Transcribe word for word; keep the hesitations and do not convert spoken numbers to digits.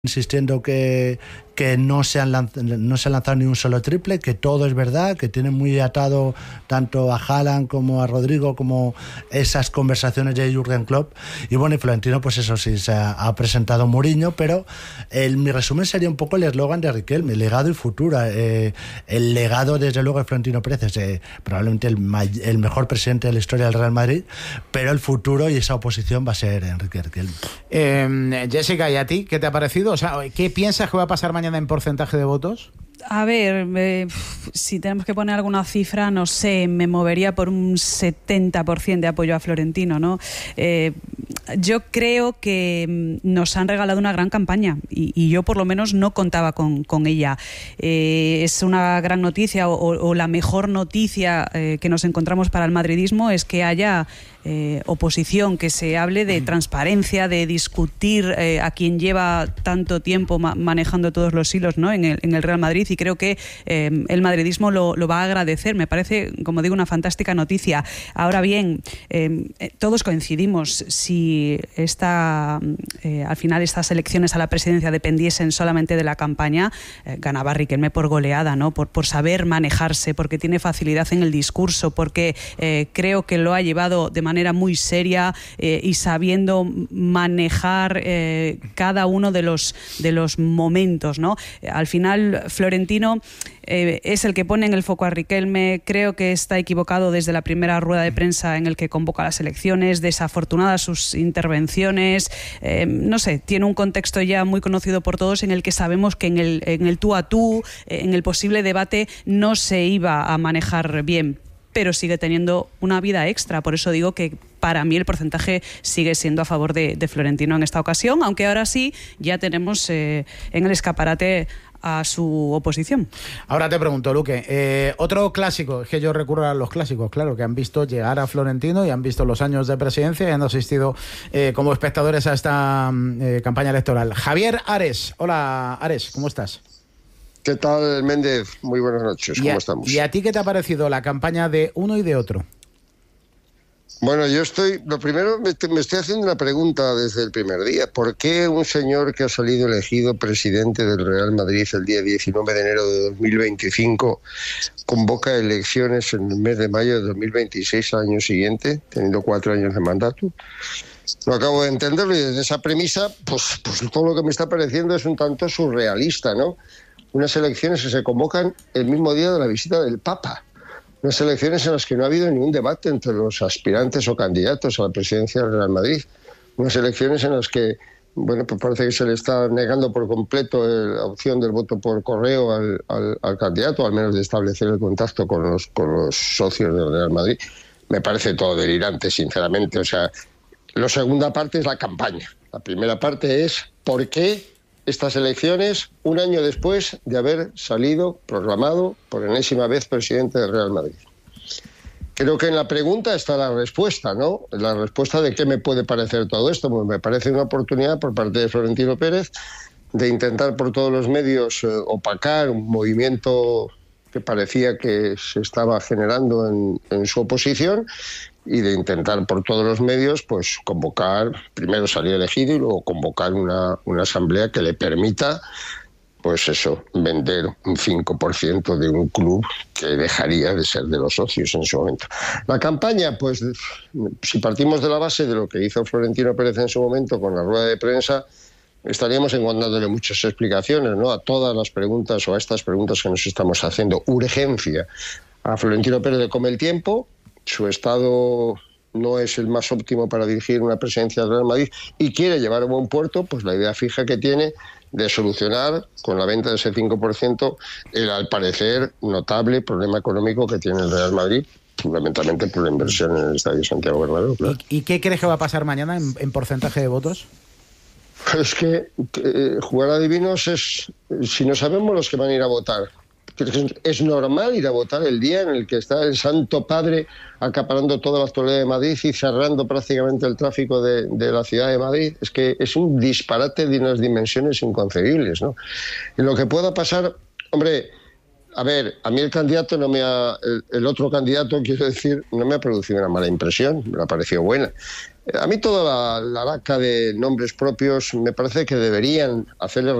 insistiendo que, que no, se han lanz, no se ha lanzado ni un solo triple, que todo es verdad, que tiene muy atado tanto a Haaland como a Rodrigo, como esas conversaciones de Jürgen Klopp. Y bueno, y Florentino, pues eso sí, se ha, ha presentado Mourinho, pero el, mi resumen sería un poco el eslogan de Riquelme, legado y futuro. Eh, el legado, desde luego, de Florentino Pérez es eh, probablemente el, el mejor presidente de la historia del Real Madrid, pero el futuro y esa oposición va a ser Enrique Riquelme. Eh, Jessica, ¿y a ti qué te ha parecido? O sea, ¿qué piensas que va a pasar mañana en porcentaje de votos? A ver, eh, si tenemos que poner alguna cifra, no sé, me movería por un setenta por ciento de apoyo a Florentino, ¿no? Eh, yo creo que nos han regalado una gran campaña y, y yo por lo menos no contaba con, con ella. Eh, es una gran noticia o, o la mejor noticia eh, que nos encontramos para el madridismo es que haya eh, oposición, que se hable de transparencia, de discutir eh, a quien lleva tanto tiempo ma- manejando todos los hilos, ¿no? en, el, en el Real Madrid. Y creo que eh, el madridismo lo, lo va a agradecer. Me parece, como digo, una fantástica noticia. Ahora bien, eh, todos coincidimos. Si esta, eh, al final estas elecciones a la presidencia dependiesen solamente de la campaña, eh, ganaba Riquelme por goleada, ¿no? Por, por saber manejarse, porque tiene facilidad en el discurso, porque eh, creo que lo ha llevado de manera muy seria eh, y sabiendo manejar eh, cada uno de los, de los momentos, ¿no? Al final, Florentino Eh, es el que pone en el foco a Riquelme. Creo que está equivocado desde la primera rueda de prensa en el que convoca las elecciones, desafortunadas sus intervenciones, eh, no sé, tiene un contexto ya muy conocido por todos en el que sabemos que en el, en el tú a tú, en el posible debate, no se iba a manejar bien, pero sigue teniendo una vida extra. Por eso digo que para mí el porcentaje sigue siendo a favor de, de Florentino en esta ocasión, aunque ahora sí ya tenemos eh, en el escaparate a su oposición. Ahora te pregunto, Luque, eh, otro clásico, es que yo recurro a los clásicos, claro, que han visto llegar a Florentino y han visto los años de presidencia y han asistido eh, como espectadores a esta eh, campaña electoral. Javier Ares, hola Ares, ¿cómo estás? ¿Qué tal, Méndez? Muy buenas noches, ¿cómo a, estamos? ¿Y a ti qué te ha parecido la campaña de uno y de otro? Bueno, yo estoy, lo primero, me, me estoy haciendo una pregunta desde el primer día. ¿Por qué un señor que ha salido elegido presidente del Real Madrid el día diecinueve de enero de dos mil veinticinco convoca elecciones en el mes de mayo de dos mil veintiséis, al año siguiente, teniendo cuatro años de mandato? No acabo de entenderlo, y desde esa premisa, pues, pues todo lo que me está pareciendo es un tanto surrealista, ¿no? Unas elecciones que se convocan el mismo día de la visita del Papa. Unas elecciones en las que no ha habido ningún debate entre los aspirantes o candidatos a la presidencia del Real Madrid. Unas elecciones en las que, bueno, pues parece que se le está negando por completo la opción del voto por correo al, al, al candidato, al menos de establecer el contacto con los, con los socios del Real Madrid. Me parece todo delirante, sinceramente. O sea, la segunda parte es la campaña. La primera parte es por qué estas elecciones un año después de haber salido proclamado por enésima vez presidente del Real Madrid. Creo que en la pregunta está la respuesta, ¿no? La respuesta de qué me puede parecer todo esto. Pues me parece una oportunidad por parte de Florentino Pérez de intentar por todos los medios eh, opacar un movimiento que parecía que se estaba generando en, en su oposición, y de intentar por todos los medios pues convocar, primero salir elegido y luego convocar una, una asamblea que le permita, pues eso, vender un cinco por ciento de un club que dejaría de ser de los socios en su momento. La campaña, pues si partimos de la base de lo que hizo Florentino Pérez en su momento con la rueda de prensa, estaríamos encontrándole muchas explicaciones, ¿no?, a todas las preguntas o a estas preguntas que nos estamos haciendo. Urgencia. A Florentino Pérez le come el tiempo, su estado no es el más óptimo para dirigir una presidencia del Real Madrid y quiere llevar a buen puerto pues la idea fija que tiene de solucionar con la venta de ese cinco por ciento el, al parecer, notable problema económico que tiene el Real Madrid, fundamentalmente por la inversión en el Estadio Santiago Bernabéu. Claro. ¿Y, ¿Y qué crees que va a pasar mañana en, en porcentaje de votos? Es que eh, jugar a adivinos es, si no sabemos los que van a ir a votar. Es normal ir a votar el día en el que está el Santo Padre acaparando toda la actualidad de Madrid y cerrando prácticamente el tráfico de, de la ciudad de Madrid. Es que es un disparate de unas dimensiones inconcebibles, ¿no? Y lo que pueda pasar, hombre, a ver, a mí el candidato no me ha, el, el otro candidato, quiero decir, no me ha producido una mala impresión, me ha parecido buena. A mí toda la, la vaca de nombres propios me parece que deberían hacerle